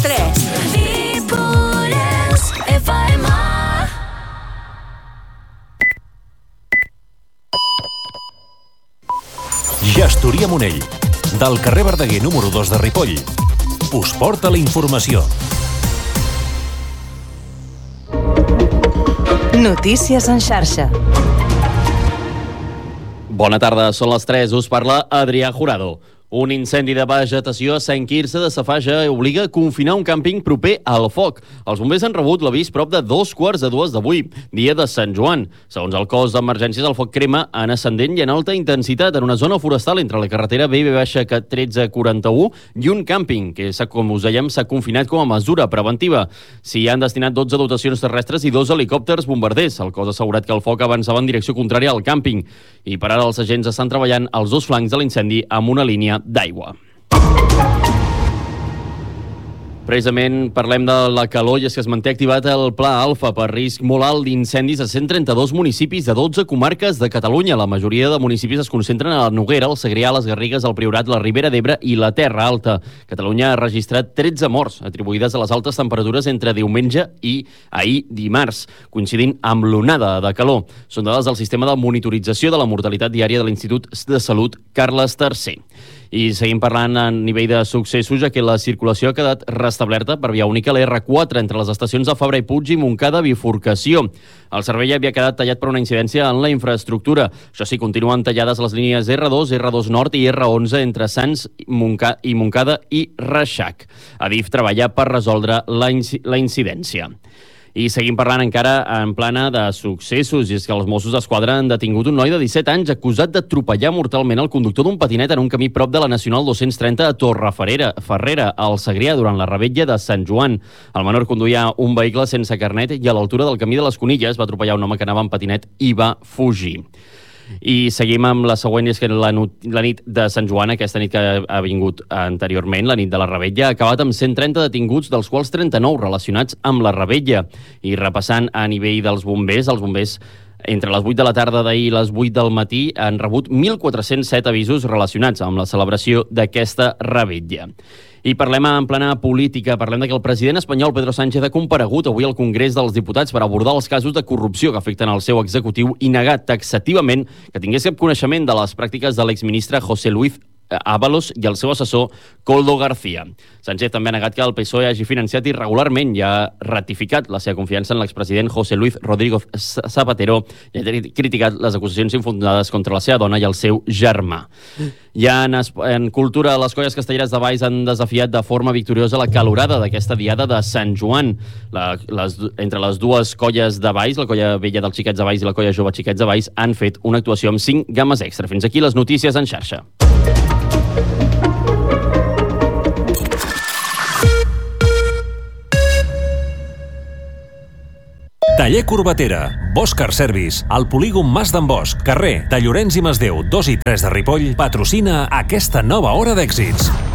3. Ripollès FM. Gestoria Monell, del carrer Verdaguer número 2 de Ripoll, us porta la informació. Notícies en xarxa. Bona tarda, són les 3, us parla Adrià Jurado. Un incendi de vegetació a Sant Quirze de Safaja obliga a confinar un càmping proper al foc. Els bombers han rebut l'avís prop de 2:15 d'avui, dia de Sant Joan. Segons el cos d'emergències, el foc crema en ascendent i en alta intensitat en una zona forestal entre la carretera BB-1341 i un càmping, que, com us dèiem, s'ha confinat com a mesura preventiva. S'hi han destinat 12 dotacions terrestres i 2 helicòpters bombarders. El cos ha assegurat que el foc avançava en direcció contrària al càmping. I per ara els agents estan treballant als 2 flancs de l'incendi amb una línia d'aigua. Precisament parlem de la calor i és que es manté activat el Pla Alfa per risc molt alt d'incendis a 132 municipis de 12 comarques de Catalunya. La majoria de municipis es concentren a la Noguera, el Segrià, les Garrigues, el Priorat, la Ribera d'Ebre i la Terra Alta. Catalunya ha registrat 13 morts atribuïdes a les altes temperatures entre diumenge i ahir dimarts, coincidint amb l'onada de calor. Són dades del sistema de monitorització de la mortalitat diària de l'Institut de Salut Carles III. I seguim parlant a nivell de successos, ja que la circulació ha quedat restablerta per via única a l'R4 entre les estacions de Fabra i Puig i Montcada bifurcació. El servei havia quedat tallat per una incidència en la infraestructura. Això sí, continuen tallades les línies R2, R2 Nord i R11 entre Sants i Montcada i Reixac. Adif treballa per resoldre la incidència. I seguim parlant encara en plana de successos, i és que els Mossos d'Esquadra han detingut un noi de 17 anys acusat d'atropellar mortalment el conductor d'un patinet en un camí prop de la Nacional 230 a Torreferrera, al Segrià, durant la revetlla de Sant Joan. El menor conduïa un vehicle sense carnet i a l'altura del camí de les Conilles va atropellar un home que anava en patinet i va fugir. I seguim amb la següent, és que la nit de Sant Joan, aquesta nit que ha vingut anteriorment, la nit de la revetlla, ha acabat amb 130 detinguts, dels quals 39 relacionats amb la revetlla. I repassant a nivell dels bombers, els bombers entre les 8 de la tarda d'ahir i les 8 del matí han rebut 1.407 avisos relacionats amb la celebració d'aquesta revetlla. I parlem en plana política, parlem que el president espanyol Pedro Sánchez ha comparegut avui al Congrés dels Diputats per abordar els casos de corrupció que afecten el seu executiu i negat taxativament que tingués cap coneixement de les pràctiques de l'exministre José Luis Ábalos i el seu assessor Koldo García. Sánchez també ha negat que el PSOE hagi financiat irregularment i ha ratificat la seva confiança en l'expresident José Luis Rodrigo Zapatero i ha criticat les acusacions infundades contra la seva dona i el seu germà. Ja en cultura, les colles castelleres de Valls han desafiat de forma victoriosa la calorada d'aquesta diada de Sant Joan. Entre les dues colles de Valls, la colla vella dels xiquets de Valls i la colla jove xiquets de Valls, han fet una actuació amb 5 gammes extra. Fins aquí les notícies en xarxa. Taller Corbatera, Bosch Car Service, al polígon Mas d'en Bosch, carrer de Llorenç i Masdeu 2 i 3 de Ripoll, patrocina aquesta nova hora d'èxits.